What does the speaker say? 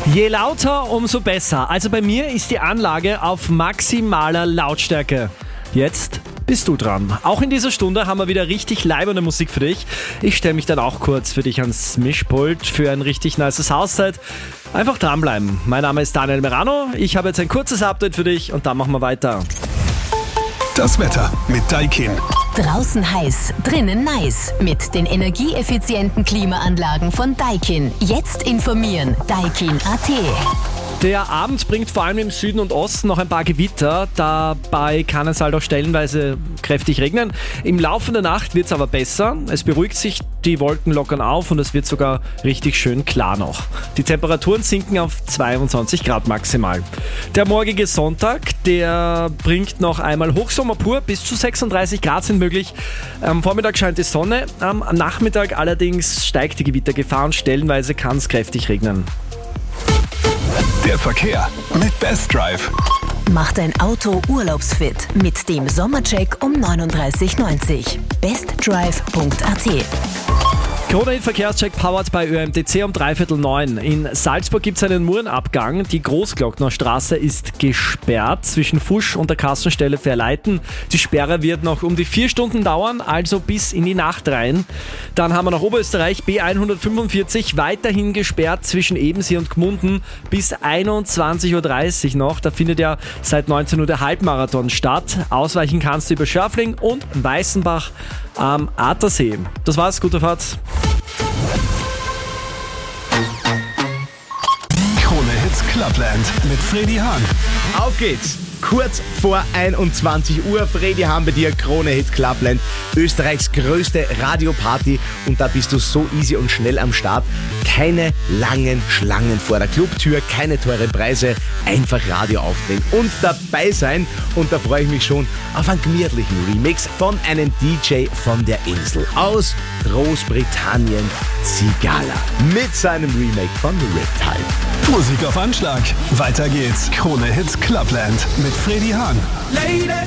Je lauter, umso besser. Also bei mir ist die Anlage auf maximaler Lautstärke. Jetzt bist du dran. Auch in dieser Stunde haben wir wieder richtig leibende Musik für dich. Ich stelle mich dann auch kurz für dich ans Mischpult für ein richtig nices Hausset. Einfach dranbleiben. Mein Name ist Daniel Merano. Ich habe jetzt ein kurzes Update für dich und dann machen wir weiter. Das Wetter mit Daikin. Draußen heiß, drinnen nice. Mit den energieeffizienten Klimaanlagen von Daikin. Jetzt informieren. Daikin.at. Der Abend bringt vor allem im Süden und Osten noch ein paar Gewitter. Dabei kann es halt auch stellenweise kräftig regnen. Im Laufe der Nacht wird es aber besser. Es beruhigt sich, die Wolken lockern auf und es wird sogar richtig schön klar noch. Die Temperaturen sinken auf 22 Grad maximal. Der morgige Sonntag, der bringt noch einmal Hochsommer pur. Bis zu 36 Grad sind möglich. Am Vormittag scheint die Sonne. Am Nachmittag allerdings steigt die Gewittergefahr und stellenweise kann es kräftig regnen. Der Verkehr mit Best Drive. Mach dein Auto urlaubsfit mit dem Sommercheck um 39,90. bestdrive.at. Krone-Hit Verkehrscheck powered bei ÖMTC um 8:45. In Salzburg gibt es einen Murenabgang. Die Großglockner Straße ist gesperrt zwischen Fusch und der Kassenstelle Verleiten. Die Sperre wird noch um die 4 Stunden dauern, also bis in die Nacht rein. Dann haben wir noch Oberösterreich B145 weiterhin gesperrt zwischen Ebensee und Gmunden bis 21:30 Uhr noch. Da findet ja seit 19 Uhr der Halbmarathon statt. Ausweichen kannst du über Schörfling und Weißenbach am Attersee. Das war's, gute Fahrt. Krone Hits Clubland mit Freddy Hahn. Auf geht's! Kurz vor 21 Uhr, Freddy Hahn bei dir, Krone Hit Clubland, Österreichs größte Radioparty, und da bist du so easy und schnell am Start. Keine langen Schlangen vor der Clubtür, keine teuren Preise, einfach Radio aufdrehen und dabei sein. Und da freue ich mich schon auf einen gemütlichen Remix von einem DJ von der Insel aus Großbritannien, Sigala, mit seinem Remake von The Riptide. Musik auf Anschlag. Weiter geht's. Krone Hits Clubland mit Freddy Hahn.